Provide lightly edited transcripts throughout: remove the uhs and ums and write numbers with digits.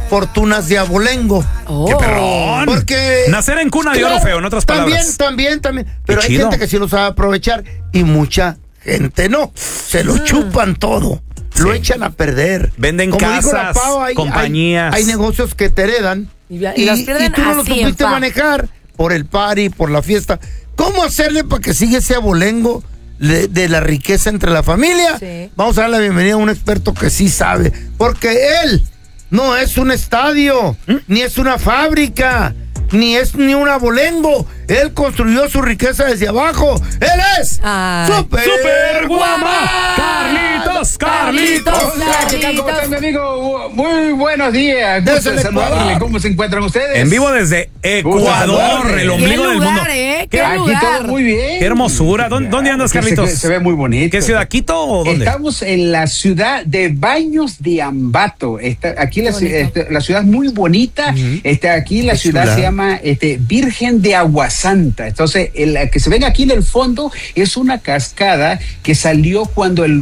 fortunas de abolengo. ¡Qué perrón! Porque nacer en cuna de oro feo, en otras palabras. También. Pero hay gente que sí lo sabe aprovechar y mucha gente no. Se lo chupan todo. Lo echan a perder. Venden como casas, compañías. Hay negocios que te heredan y las pierden y tú no lo así, supiste manejar por el party, por la fiesta. ¿Cómo hacerle para que siga ese abolengo de la riqueza entre la familia? Sí. Vamos a dar la bienvenida a un experto que sí sabe, porque él no es un estadio, ni es una fábrica, ni es ni un abolengo. Él construyó su riqueza desde abajo. Él es Super Guamán. Carlitos. ¿Cómo están, mi amigo? Muy buenos días. ¿Cómo se encuentran ustedes? En vivo desde Ecuador, el ombligo del mundo. Aquí todo muy bien. Qué hermosura. ¿Dónde andas, Carlitos? Se ve muy bonito. ¿Qué ciudad? ¿Quito o dónde? Estamos en la ciudad de Baños de Ambato. Aquí la ciudad es muy bonita. Aquí la ciudad se llama Virgen de Aguasanta. Entonces, el que se ven aquí en el fondo es una cascada que salió cuando el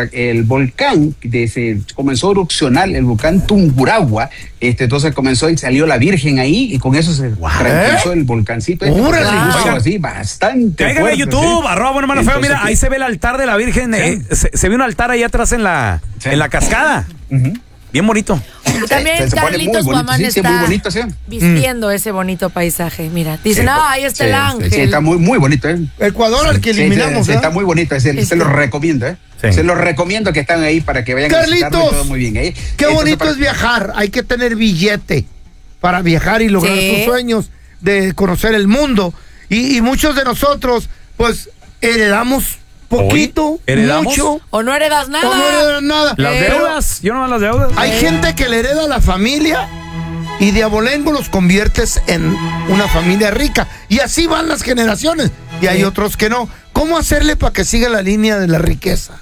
volcán comenzó a erupcionar, el volcán Tungurahua. Entonces comenzó y salió la Virgen ahí y con eso se tranquilizó el volcancito. Así bastante. Cáigale a YouTube, ¿sí? @buenormano_feo. Mira, ahí se ve el altar de la Virgen. Se ve un altar ahí atrás en la cascada. Bien bonito. También Carlitos Guamán está muy bonito, vistiendo ese bonito paisaje. Mira, dicen, ahí está el ángel. Sí, está muy bonito, Ecuador, al que eliminamos. Está muy bonito, se lo recomiendo, Sí. Se los recomiendo que están ahí para que vayan Carlitos, a visitarlo, todo muy bien. Qué bonito es viajar. Hay que tener billete para viajar y lograr sus sueños de conocer el mundo. Y muchos de nosotros, pues, heredamos poquito, mucho. O no heredas nada. Las deudas. Yo no las deudas. Hay gente que le hereda a la familia y de abolengo los conviertes en una familia rica. Y así van las generaciones. Y hay otros que no. ¿Cómo hacerle para que siga la línea de la riqueza?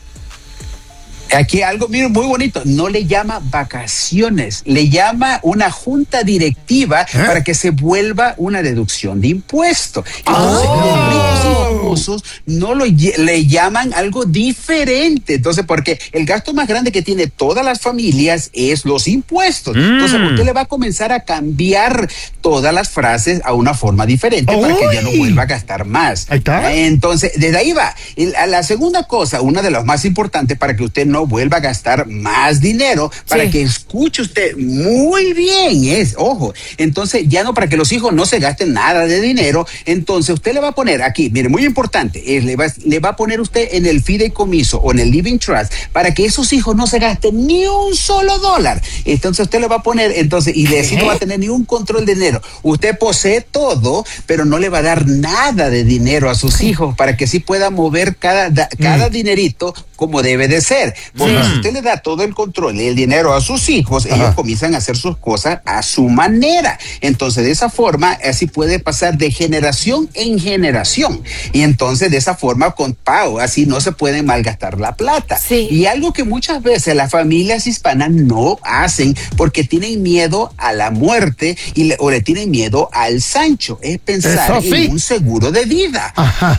Aquí algo, miren, muy bonito, no le llama vacaciones, le llama una junta directiva para que se vuelva una deducción de impuestos. Entonces, los ricos y famosos no le llaman algo diferente. Entonces, porque el gasto más grande que tiene todas las familias es los impuestos. Entonces, usted le va a comenzar a cambiar todas las frases a una forma diferente para que ya no vuelva a gastar más. Ahí está. Entonces, desde ahí va. La segunda cosa, una de las más importantes para que usted no vuelva a gastar más dinero, para que escuche usted muy bien, ojo, entonces ya no, para que los hijos no se gasten nada de dinero, entonces usted le va a poner aquí, mire, muy importante, le va a poner usted en el fideicomiso o en el living trust, para que esos hijos no se gasten ni un solo dólar, entonces usted le va a poner, entonces, y así no va a tener ningún control de dinero, usted posee todo, pero no le va a dar nada de dinero a sus hijos, para que así pueda mover cada dinerito como debe de ser. Porque si usted le da todo el control y el dinero a sus hijos, ellos comienzan a hacer sus cosas a su manera. Entonces, de esa forma, así puede pasar de generación en generación. Y entonces, de esa forma, con pago, así no se puede malgastar la plata. Sí. Y algo que muchas veces las familias hispanas no hacen porque tienen miedo a la muerte o le tienen miedo al Sancho, es pensar en un seguro de vida.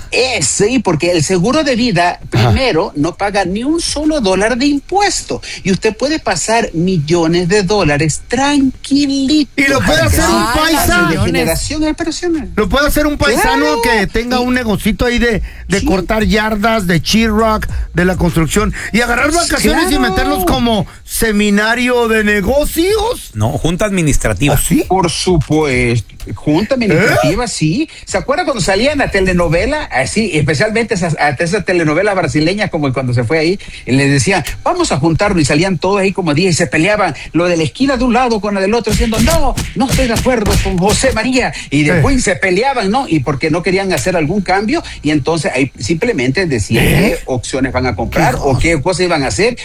Sí, porque el seguro de vida, primero, no paga ni un solo dólar de impuesto y usted puede pasar millones de dólares tranquilito. Y lo puede hacer un paisa. De generación a generación. Lo puede hacer un paisano que tenga un negocito ahí de cortar yardas, de Chirrock, de la construcción y agarrar vacaciones y meterlos como seminario de negocios. No, junta administrativa. ¿Sí? Por supuesto. Junta administrativa, sí. ¿Se acuerda cuando salían la telenovela? Así, especialmente esas telenovelas brasileñas, como cuando se fue ahí, y les decían, vamos a juntarnos, y salían todos ahí como 10 y se peleaban, lo de la esquina de un lado con la del otro, diciendo, no estoy de acuerdo con José María, y después se peleaban, ¿no? Y porque no querían hacer algún cambio, y entonces ahí simplemente decían qué opciones van a comprar o qué cosas iban a hacer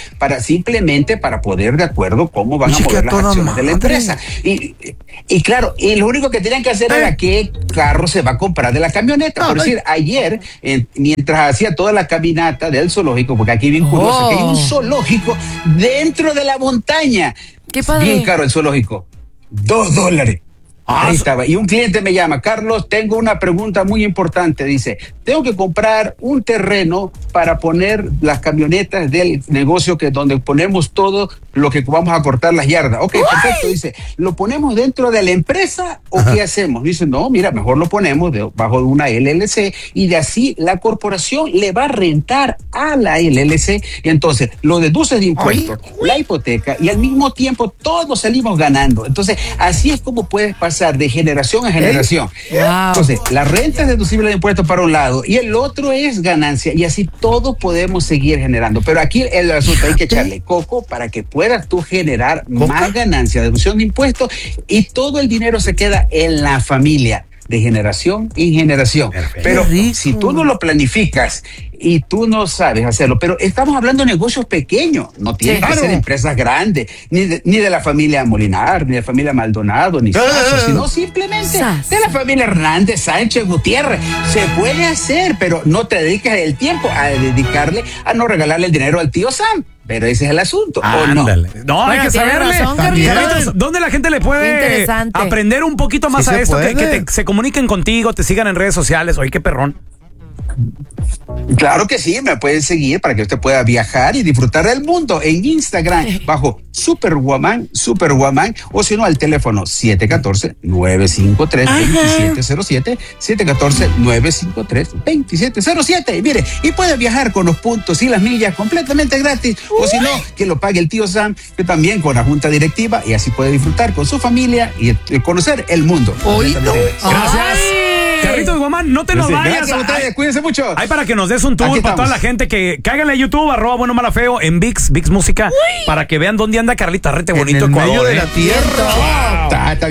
para poder de acuerdo cómo van a mover las acciones de la empresa. Y claro, y lo único que tenían que hacer era qué carro se va a comprar de la camioneta. Por decir, ayer, mientras hacía toda la caminata del zoológico, porque aquí bien curioso, que hay un zoológico dentro de la montaña. Qué padre. Bien caro el zoológico. $2. Ahí estaba. Y un cliente me llama, Carlos, tengo una pregunta muy importante. Dice, tengo que comprar un terreno para poner las camionetas del negocio donde ponemos todo lo que vamos a cortar las yardas. Ok, perfecto. Dice, ¿lo ponemos dentro de la empresa o qué hacemos? Dice, no, mira, mejor lo ponemos bajo una LLC y de así la corporación le va a rentar a la LLC y entonces lo deduces de impuestos, la hipoteca y al mismo tiempo todos salimos ganando. Entonces, así es como puedes pasar de generación a generación. Wow. Entonces, la renta es deducible de impuestos para un lado y el otro es ganancia y así todos podemos seguir generando. Pero aquí el asunto hay que echarle coco para que puedas tú generar más ganancia, deducción de impuestos y todo el dinero se queda en la familia de generación en generación. Perfecto. Pero si tú no lo planificas y tú no sabes hacerlo, pero estamos hablando de negocios pequeños, no tienen que ser empresas grandes, ni de la familia Molinar, ni de la familia Maldonado, ni Sasso, sino simplemente de la familia Hernández, Sánchez, Gutiérrez. Se puede hacer, pero no te dedicas el tiempo a dedicarle a no regalarle el dinero al tío Sam. Pero ese es el asunto, ¿o no? No, hay que saberle. Carlitos, ¿dónde la gente le puede aprender un poquito más a esto? Que se comuniquen contigo, te sigan en redes sociales. Oye, qué perrón. Claro que sí, me pueden seguir para que usted pueda viajar y disfrutar del mundo en Instagram bajo Superwoman, o si no al teléfono 714-953-2707, 714-953-2707. Y mire, y puede viajar con los puntos y las millas completamente gratis, o si no, que lo pague el tío Sam, que también con la junta directiva, y así puede disfrutar con su familia y conocer el mundo. Gracias. Carlitos Guamán, no te nos vayas. Gracias a ustedes, cuídense mucho. Hay para que nos des un tour para toda la gente que háganle a YouTube, @buenomala_feo en VIX Música, para que vean dónde anda Carlita. Rete bonito en el Ecuador. medio de la tierra. Wow. Está